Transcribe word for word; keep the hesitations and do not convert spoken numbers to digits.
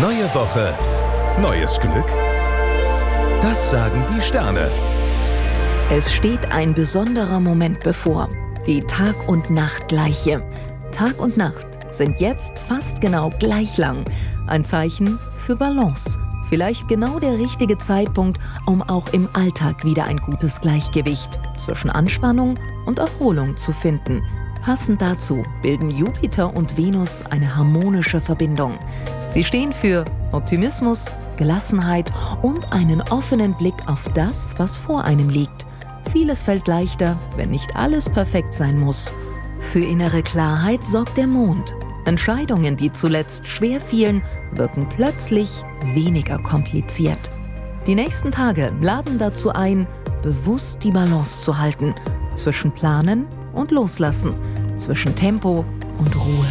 Neue Woche, neues Glück? Das sagen die Sterne. Es steht ein besonderer Moment bevor. Die Tag- und Nachtgleiche. Tag und Nacht sind jetzt fast genau gleich lang. Ein Zeichen für Balance. Vielleicht genau der richtige Zeitpunkt, um auch im Alltag wieder ein gutes Gleichgewicht zwischen Anspannung und Erholung zu finden. Passend dazu bilden Jupiter und Venus eine harmonische Verbindung. Sie stehen für Optimismus, Gelassenheit und einen offenen Blick auf das, was vor einem liegt. Vieles fällt leichter, wenn nicht alles perfekt sein muss. Für innere Klarheit sorgt der Mond. Entscheidungen, die zuletzt schwer fielen, wirken plötzlich weniger kompliziert. Die nächsten Tage laden dazu ein, bewusst die Balance zu halten zwischen Planen und Loslassen, zwischen Tempo und Ruhe.